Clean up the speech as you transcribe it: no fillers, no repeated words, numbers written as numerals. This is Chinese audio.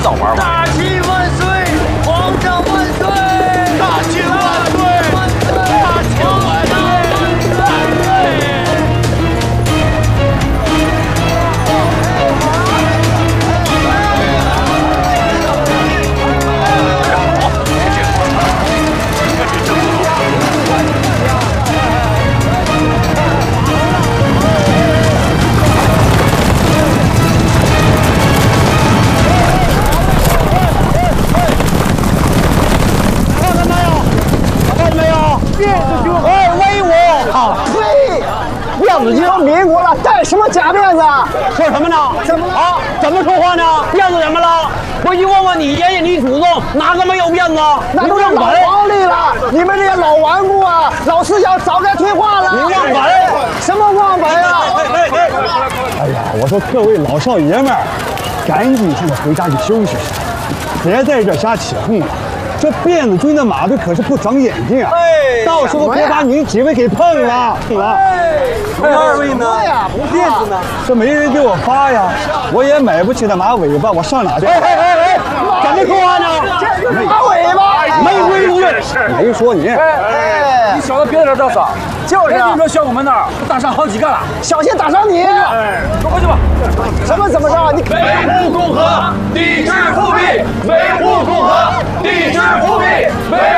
早玩玩。 大齐万岁，皇上万岁！ 大齐万岁！大齐万岁！万岁！ 辫子军，哎，威武！好，呸！辫子军民国了，戴什么假辫子？说什么呢？怎么了？啊？怎么说话呢？辫子怎么了？回去问问你爷爷、你祖宗，哪个没有辫子？那都是老皇帝了，你们这些老顽固啊，老思想早该退化了。你忘本？什么忘本啊？ 哎呀，我说各位老少爷们儿，赶紧现在回家去休息去，别在这瞎起哄了。 这辫子军的马队可是不长眼睛啊！到时候别把您几位给碰了。 二位呢？辫子呢？ 这没人给我发呀，我也买不起那马尾巴，我上哪去？怎么说话呢？ 马尾巴， 没规矩，没说你。 你小子别在这嘚瑟， 就是啊， 听说小我们那儿打伤好几个了， 小心打伤你。 走回去吧。 什么怎么着？你维护共和，抵制复辟；维护共和，抵制复辟；维